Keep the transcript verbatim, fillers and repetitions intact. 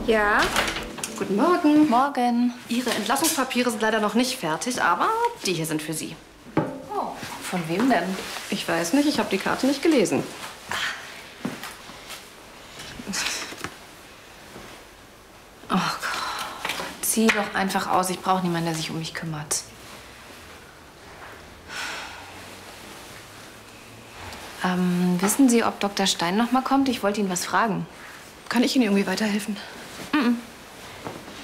Ja? Guten Morgen. Morgen. Ihre Entlassungspapiere sind leider noch nicht fertig, aber die hier sind für Sie. Oh, von wem denn? Ich weiß nicht, ich habe die Karte nicht gelesen. Oh Gott. Zieh doch einfach aus. Ich brauche niemanden, der sich um mich kümmert. Ähm, wissen Sie, ob Doktor Stein noch mal kommt? Ich wollte ihn was fragen. Kann ich Ihnen irgendwie weiterhelfen? Mm-mm.